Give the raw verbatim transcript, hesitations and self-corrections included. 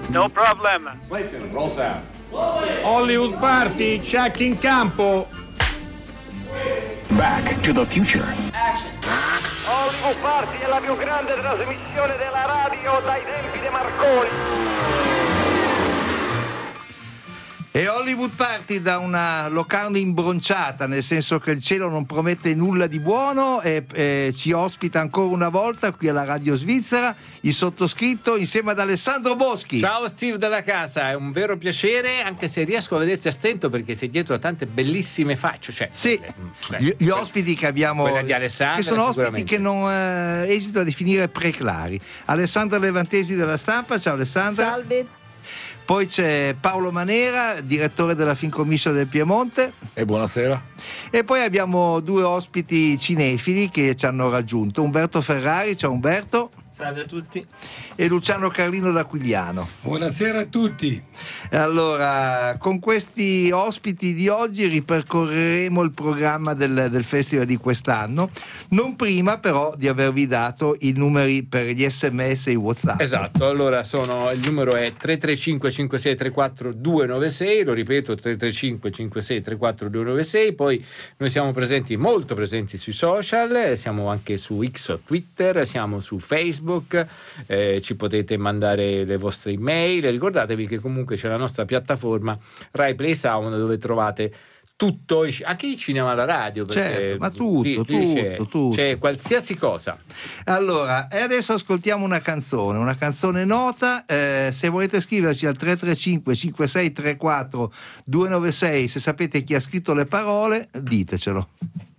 No problem. Clayton, roll sound. Hollywood Party, check in campo. Back to the Future. Hollywood Party è la più grande trasmissione della radio dai tempi di Marconi. E Hollywood Party da una locanda imbronciata, nel senso che il cielo non promette nulla di buono, e, e ci ospita ancora una volta qui alla Radio Svizzera il sottoscritto insieme ad Alessandro Boschi. Ciao Steve dalla casa, è un vero piacere, anche se riesco a vederti a stento perché sei dietro a tante bellissime facce. Cioè, sì, beh, gli, gli ospiti che abbiamo, quella di Alessandra, che sono ospiti che non eh, esito a definire preclari. Alessandra Levantesi della Stampa, ciao Alessandra. Salve. Poi c'è Paolo Manera, direttore della Film Commission del Piemonte. E buonasera. E poi abbiamo due ospiti cinefili che ci hanno raggiunto. Umberto Ferrari, ciao Umberto. Salve a tutti. E Luciano Carlino d'Aquigliano. Buonasera a tutti. Allora, con questi ospiti di oggi ripercorreremo il programma del, del festival di quest'anno, non prima però di avervi dato i numeri per gli sms e i WhatsApp. Esatto, allora sono, il numero è tre tre cinque cinque sei tre quattro due nove sei, lo ripeto tre tre cinque cinque sei tre quattro due nove sei, poi noi siamo presenti, molto presenti sui social, siamo anche su X o Twitter, siamo su Facebook. Eh, ci potete mandare le vostre email, ricordatevi che comunque c'è la nostra piattaforma Rai Play Sound dove trovate tutto, anche il cinema alla radio, perché certo, ma tutto, lì, tutto, lì c'è, tutto. c'è qualsiasi cosa. Allora, e adesso ascoltiamo una canzone, una canzone nota. Eh, se volete scriverci al tre tre cinque cinque sei tre quattro due nove sei, se sapete chi ha scritto le parole, ditecelo.